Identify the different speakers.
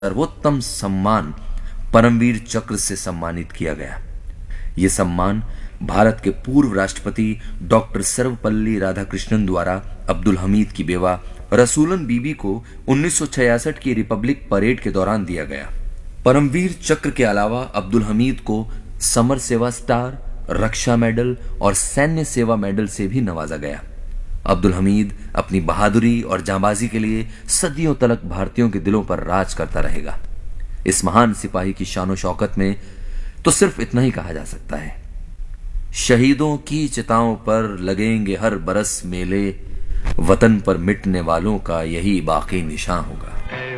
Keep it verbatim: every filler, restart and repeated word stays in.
Speaker 1: सर्वोत्तम सम्मान परमवीर चक्र से सम्मानित किया गया। यह सम्मान भारत के पूर्व राष्ट्रपति डॉक्टर सर्वपल्ली राधाकृष्णन द्वारा अब्दुल हमीद की बेवा रसूलन बीबी को उन्नीस सौ छियासठ की रिपब्लिक परेड के दौरान दिया गया। परमवीर चक्र के अलावा अब्दुल हमीद को समर सेवा स्टार, रक्षा मेडल और सैन्य सेवा मेडल से भी नवाजा गया। अब्दुल हमीद अपनी बहादुरी और जांबाजी के लिए सदियों तक भारतीयों के दिलों पर राज करता रहेगा। इस महान सिपाही की शानो शौकत में तो सिर्फ इतना ही कहा जा सकता है, शहीदों की चिताओं पर लगेंगे हर बरस मेले, वतन पर मिटने वालों का यही बाकी निशान होगा।